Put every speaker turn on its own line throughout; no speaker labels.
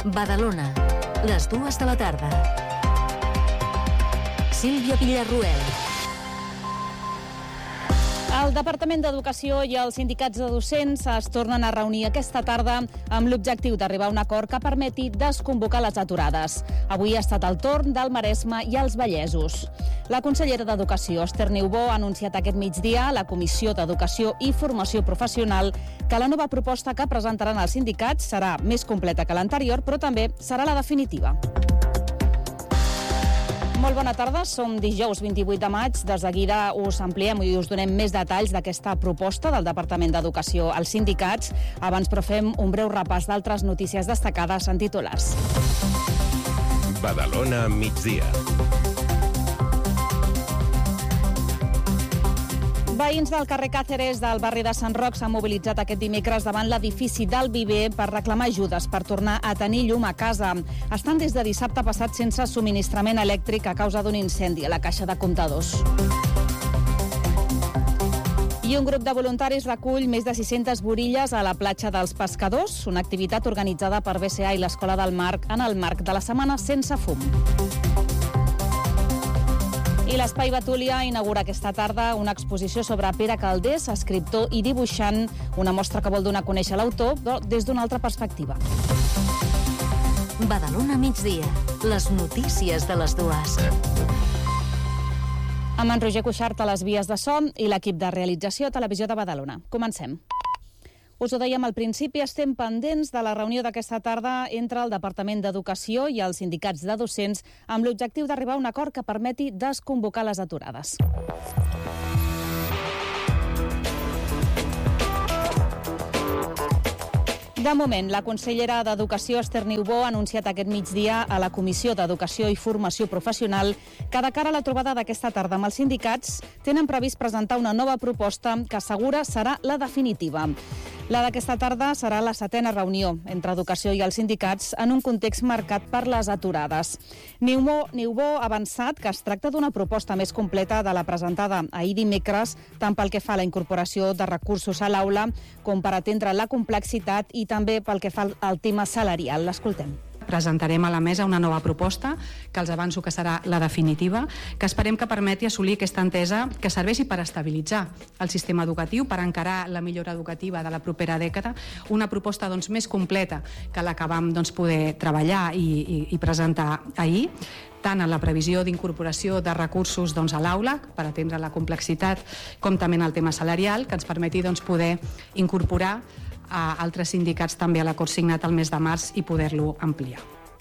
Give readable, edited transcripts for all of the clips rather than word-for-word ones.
Badalona, les 2 de la tarda. Sílvia Villarroel.
El Departament d'Educació i els sindicats de docents es tornen a reunir aquesta tarda amb l'objectiu d'arribar a un acord que permeti desconvocar les aturades. Avui ha estat el torn del Maresme i els Vallesos. La consellera d'Educació, Esther Niubó, ha anunciat aquest migdia a la Comissió d'Educació i Formació Professional que la nova proposta que presentaran els sindicats serà més completa que l'anterior, però també serà la definitiva. Molt bona tarda, som dijous 28 de maig. De seguida us ampliem i us donem més detalls d'aquesta proposta del Departament d'Educació als sindicats. Abans, però, fem un breu repàs d'altres notícies destacades en titulars.
Badalona migdia.
Veïns del carrer Càceres del barri de Sant Roc s'han mobilitzat aquest dimecres davant l'edifici del Viver per reclamar ajudes per tornar a tenir llum a casa. Estan des de dissabte passat sense subministrament elèctric a causa d'un incendi a la caixa de comptadors. I un grup de voluntaris recull més de 600 borilles a la platja dels Pescadors, una activitat organitzada per BCA i l'Escola del Mar en el marc de la Setmana Sense Fum. I l'Espai Betúlia inaugura aquesta tarda una exposició sobre Pere Calders, escriptor i dibuixant, una mostra que vol donar a conèixer l'autor des d'una altra perspectiva.
Badalona migdia, les notícies de les 2.
Amb en Roger Cuixart a les vies de so i l'equip de realització Televisió de Badalona. Comencem. Us ho dèiem al principi, estem pendents de la reunió d'aquesta tarda entre el Departament d'Educació i els sindicats de docents amb l'objectiu d'arribar a un acord que permeti desconvocar les aturades. De moment, la consellera d'Educació, Esther Niubó, ha anunciat aquest migdia a la Comissió d'Educació i Formació Professional que de cara a la trobada d'aquesta tarda amb els sindicats tenen previst presentar una nova proposta que assegura serà la definitiva. La d'aquesta tarda serà la 7a reunió entre Educació i els sindicats en un context marcat per les aturades. Niubó ha avançat que es tracta d'una proposta més completa de la presentada ahir dimecres, tant pel que fa a la incorporació de recursos a l'aula com per atendre la complexitat i també pel que fa al tema salarial. L'escoltem.
Presentarem a la mesa una nova proposta, que els avanço que serà la definitiva, que esperem que permeti assolir aquesta entesa que serveixi per estabilitzar el sistema educatiu, per encarar la millora educativa de la propera dècada, una proposta més completa que la que vam poder treballar i presentar ahir, tant en la previsió d'incorporació de recursos a l'aula per atendre la complexitat com també en el tema salarial, que ens permeti poder incorporar a altres sindicats també a l'acord signat el mes de març i poder-lo ampliar.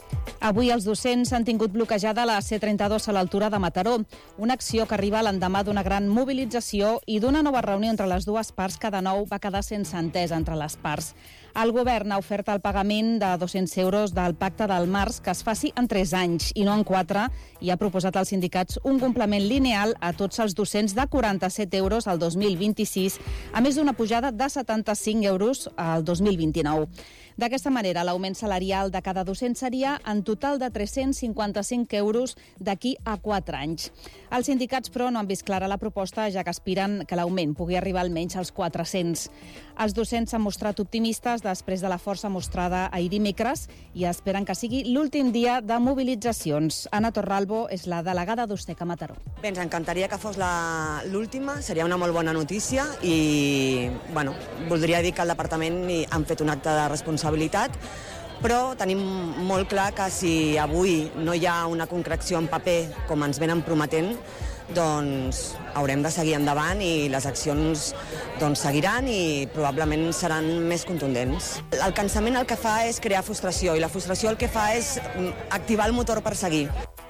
Avui els docents han tingut bloquejada la C32 a l'altura de Mataró, una acció que arriba l'endemà d'una gran mobilització i d'una nova reunió entre les dues parts que de nou va quedar sense entesa entre les parts. El govern ha ofert el pagament de 200 euros del pacte del març que es faci en 3 anys i no en 4 i ha proposat als sindicats un complement lineal a tots els docents de 47 euros al 2026, a més d'una pujada de 75 euros al 2029. D'aquesta manera, l'augment salarial de cada docent seria en total de 355 euros d'aquí a 4 anys. Els sindicats, però, no han vist clara la proposta, ja que aspiren que l'augment pugui arribar almenys als 400. Els docents s'han mostrat optimistes després de la força mostrada ahir dimecres i esperen que sigui l'últim dia de mobilitzacions. Anna Torralbo és la delegada d'Ustec a Mataró.
Bé, ens encantaria que fos l'última, seria una molt bona notícia i, voldria dir que al departament han fet un acte de responsabilitat, però tenim molt clar que si avui no hi ha una concreció en paper com ens venen prometent, doncs haurem de seguir endavant i les accions seguiran i probablement seran més contundents. El cansament el que fa és crear frustració i la frustració el que fa és activar el motor per seguir.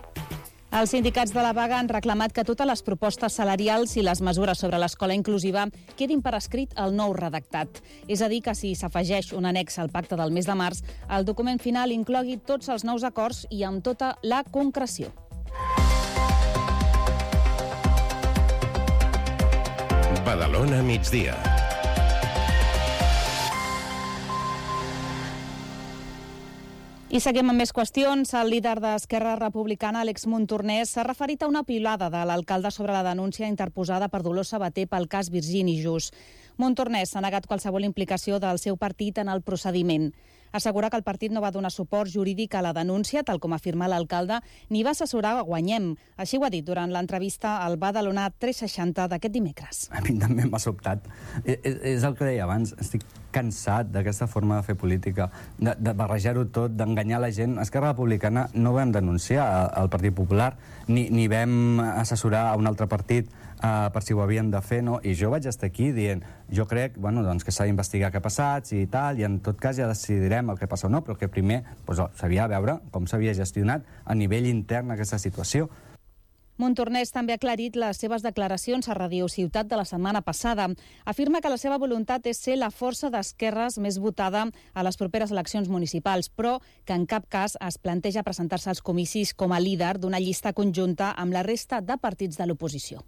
Els sindicats de la vaga han reclamat que totes les propostes salarials i les mesures sobre l'escola inclusiva quedin per escrit al nou redactat. És a dir, que si s'afegeix un annex al pacte del mes de març, el document final inclogui tots els nous acords i amb tota la concreció.
Badalona migdia.
I seguim amb més qüestions. El líder d'Esquerra Republicana, Àlex Montornès, s'ha referit a una pilada de l'alcalde sobre la denúncia interposada per Dolors Sabater pel cas Virgini Just. Montornès s'ha negat qualsevol implicació del seu partit en el procediment. Assegura que el partit no va donar suport jurídic a la denúncia, tal com afirma l'alcalde, ni va assessorar a Guanyem. Així ho ha dit durant l'entrevista al Badalona 360 d'aquest dimecres.
A mi també m'ha sobtat. És el que deia abans, estic cansat d'aquesta forma de fer política, de barrejar-ho tot, d'enganyar la gent. Esquerra Republicana no vam denunciar al Partit Popular, ni vam assessorar a un altre partit per si ho havien de fer, no? I jo vaig estar aquí dient, jo crec que s'ha d'investigar què ha passat i tal, i en tot cas ja decidirem el que passa o no, però que primer s'havia de veure com s'havia gestionat a nivell intern aquesta situació.
Montornès també ha aclarit les seves declaracions a Radio Ciutat de la setmana passada. Afirma que la seva voluntat és ser la força d'esquerres més votada a les properes eleccions municipals, però que en cap cas es planteja presentar-se als comicis com a líder d'una llista conjunta amb la resta de partits de l'oposició.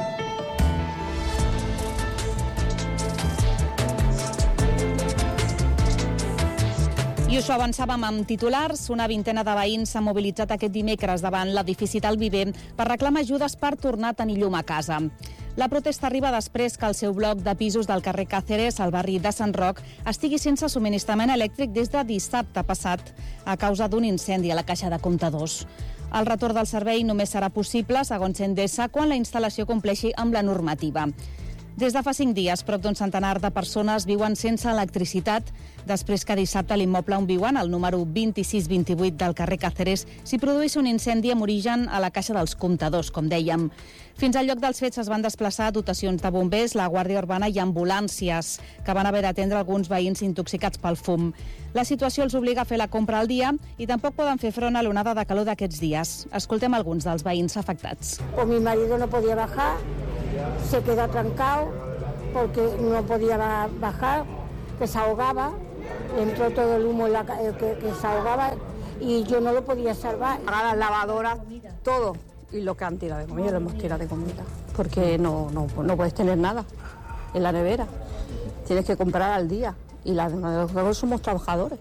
I us ho avançàvem amb titulars. Una vintena de veïns s'han mobilitzat aquest dimecres davant l'edifici del Viver per reclamar ajudes per tornar a tenir llum a casa. La protesta arriba després que el seu bloc de pisos del carrer Càceres, al barri de Sant Roc, estigui sense subministrament elèctric des de dissabte passat a causa d'un incendi a la caixa de comptadors. El retorn del servei només serà possible, segons Endesa, quan la instal·lació compleixi amb la normativa. Des de fa 5 dies, prop d'un centenar de persones viuen sense electricitat després que dissabte a l'immoble on viuen, el número 2628 del carrer Càceres, s'hi produís un incendi amb origen a la caixa dels comptadors, com dèiem. Fins al lloc dels fets es van desplaçar dotacions de bombers, la Guàrdia Urbana i ambulàncies, que van haver d'atendre alguns veïns intoxicats pel fum. La situació els obliga a fer la compra al dia i tampoc poden fer front a l'onada de calor d'aquests dies. Escoltem alguns dels veïns afectats.
Mi marido no podía bajar, se quedó atrancado porque no podía bajar, que se ahogaba, entró todo el humo que se ahogaba y yo no lo podía salvar.
Pagar las lavadoras, todo, y lo que han tirado de comida, lo hemos tirado de comida, porque no puedes tener nada en la nevera, tienes que comprar al día y los somos trabajadores,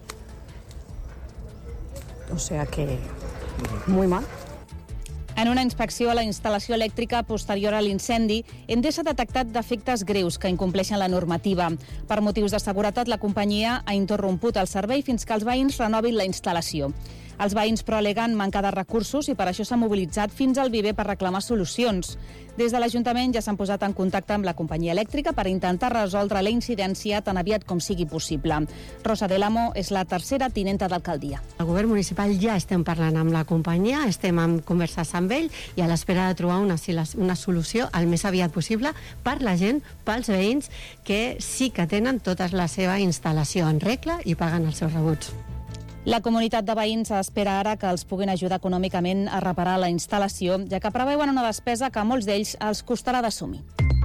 o sea que muy mal.
En una inspecció a la instal·lació elèctrica posterior a l'incendi, Endesa ha detectat defectes greus que incompleixen la normativa. Per motius de seguretat, la companyia ha interromput el servei fins que els veïns renovin la instal·lació. Els veïns, però, aleguen manca de recursos i per això s'ha mobilitzat fins al Viver per reclamar solucions. Des de l'Ajuntament ja s'han posat en contacte amb la companyia elèctrica per intentar resoldre la incidència tan aviat com sigui possible. Rosa de l'Amo és la tercera tinenta d'alcaldia.
El govern municipal ja estem parlant amb la companyia, estem en converses amb ell i a l'espera de trobar una solució el més aviat possible per la gent, pels veïns, que sí que tenen tota la seva instal·lació en regla i paguen els seus rebuts.
La comunitat de veïns espera ara que els puguin ajudar econòmicament a reparar la instal·lació, ja que preveuen una despesa que a molts d'ells els costarà d'assumir.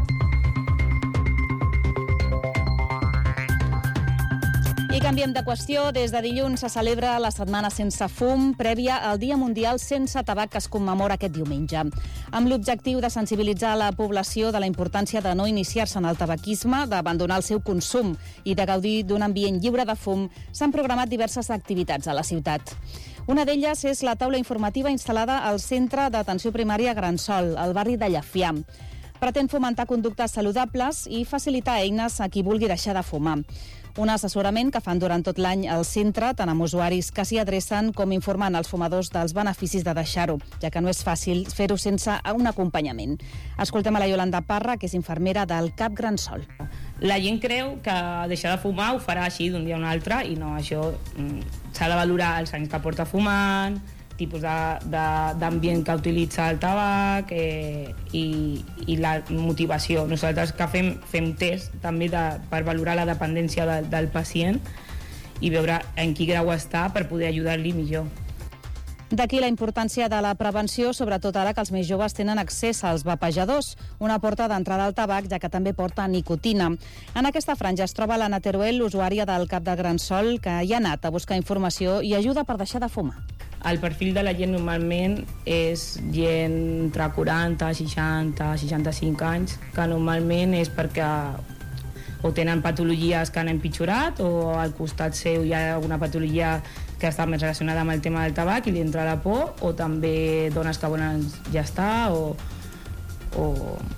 I canviem de qüestió. Des de dilluns se celebra la Setmana Sense Fum, prèvia al Dia Mundial Sense Tabac, que es commemora aquest diumenge. Amb l'objectiu de sensibilitzar la població de la importància de no iniciar-se en el tabaquisme, d'abandonar el seu consum i de gaudir d'un ambient lliure de fum, s'han programat diverses activitats a la ciutat. Una d'elles és la taula informativa instal·lada al Centre d'Atenció Primària Gran Sol, al barri de Llafià. Pretén fomentar conductes saludables i facilitar eines a qui vulgui deixar de fumar. Un assessorament que fan durant tot l'any al centre, tant amb usuaris que s'hi adrecen com informant els fumadors dels beneficis de deixar-ho, ja que no és fàcil fer-ho sense un acompanyament. Escoltem a la Yolanda Parra, que és infermera del CAP Gran Sol.
La gent creu que deixar de fumar ho farà així d'un dia a un altre i no, això s'ha de valorar els anys que porta fumant, tipus d'ambient que utilitza el tabac i la motivació. Nosaltres que fem test també per valorar la dependència del pacient i veure en quin grau està per poder ajudar-li millor.
D'aquí la importància de la prevenció, sobretot ara que els més joves tenen accés als vapejadors, una porta d'entrada al tabac, ja que també porta nicotina. En aquesta franja es troba l'Anna Teruel, usuària del CAP de Gran Sol, que hi ha anat a buscar informació i ajuda per deixar de fumar.
El perfil de la gent normalment és gent entre 40, 60, 65 anys, que normalment és perquè o tenen patologies que han empitjorat o al costat seu hi ha alguna patologia que està més relacionada amb el tema del tabac i li entra la por, o també dones que volen gestar o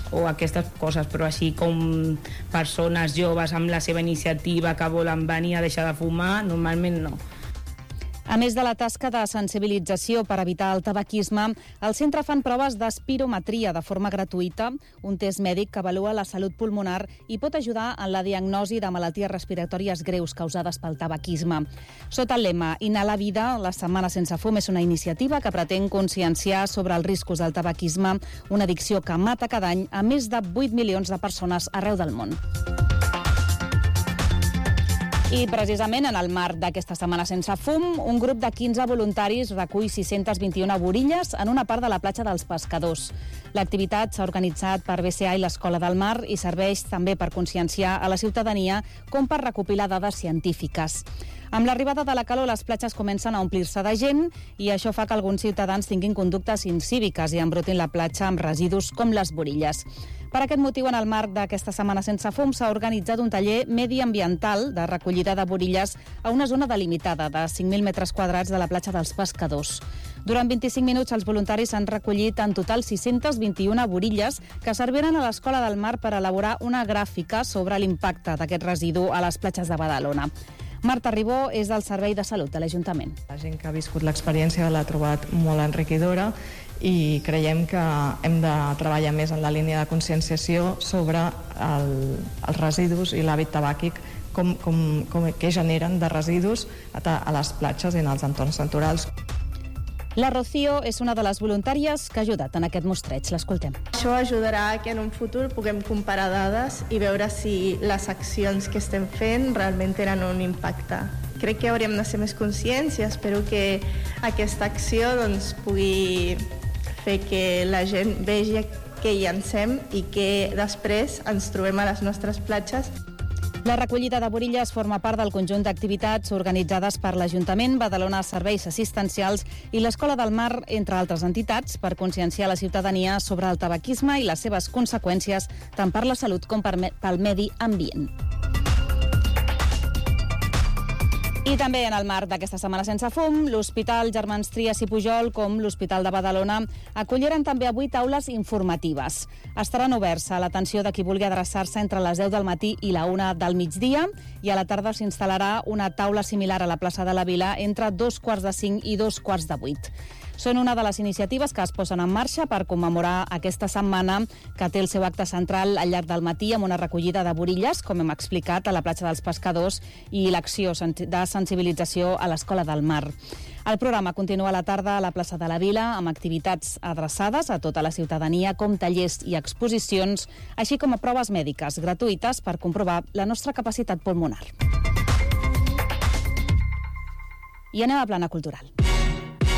o aquestes coses, però així com persones joves amb la seva iniciativa que volen venir a deixar de fumar, normalment no.
A més de la tasca de sensibilització per evitar el tabaquisme, al centre fan proves d'aspirometria de forma gratuïta, un test mèdic que avalua la salut pulmonar i pot ajudar en la diagnosi de malalties respiratòries greus causades pel tabaquisme. Sota el lema Inhalar vida, la Setmana Sense Fum és una iniciativa que pretén conscienciar sobre els riscos del tabaquisme, una addicció que mata cada any a més de 8 milions de persones arreu del món. I precisament en el marc d'aquesta Setmana Sense Fum, un grup de 15 voluntaris recull 621 borilles en una part de la platja dels Pescadors. L'activitat s'ha organitzat per BCA i l'Escola del Mar i serveix també per conscienciar a la ciutadania com per recopilar dades científiques. Amb l'arribada de la calor, les platges comencen a omplir-se de gent i això fa que alguns ciutadans tinguin conductes incíviques i embrutin la platja amb residus com les borilles. Per aquest motiu, en el marc d'aquesta Setmana Sense Fum, s'ha organitzat un taller mediambiental de recollida de borilles a una zona delimitada de 5.000 metres quadrats de la platja dels Pescadors. Durant 25 minuts, els voluntaris han recollit en total 621 borilles que serviran a l'Escola del Mar per elaborar una gràfica sobre l'impacte d'aquest residu a les platges de Badalona. Marta Ribó és del Servei de Salut de l'Ajuntament.
La gent que ha viscut l'experiència l'ha trobat molt enriquidora i creiem que hem de treballar més en la línia de conscienciació sobre els residus i l'hàbit tabàquic, què generen de residus a les platges i en els entorns naturals.
La Rocío és una de les voluntàries que ha ajudat en aquest mostreig. L'escoltem.
Això ajudarà que en un futur puguem comparar dades i veure si les accions que estem fent realment tenen un impacte. Crec que hauríem de ser més conscients i espero que aquesta acció pugui fer que la gent vegi què llancem i que després ens trobem a les nostres platges.
La recollida de borilles forma part del conjunt d'activitats organitzades per l'Ajuntament, Badalona Serveis Assistencials i l'Escola del Mar, entre altres entitats, per conscienciar la ciutadania sobre el tabaquisme i les seves conseqüències tant per la salut com pel medi ambient. I també en el marc d'aquesta Setmana Sense Fum, l'Hospital Germans Trias i Pujol com l'Hospital de Badalona acolliran també avui taules informatives. Estaran oberts a l'atenció de qui vulgui adreçar-se entre les 10 del matí i la 1 del migdia i a la tarda s'instal·larà una taula similar a la plaça de la Vila entre 2:45 i 2:45. Són una de les iniciatives que es posen en marxa per commemorar aquesta setmana que té el seu acte central al llarg del matí amb una recollida de borilles, com hem explicat, a la platja dels Pescadors i l'acció de sensibilització a l'Escola del Mar. El programa continua a la tarda a la plaça de la Vila amb activitats adreçades a tota la ciutadania com tallers i exposicions, així com a proves mèdiques gratuïtes per comprovar la nostra capacitat pulmonar. I anem a plana cultural.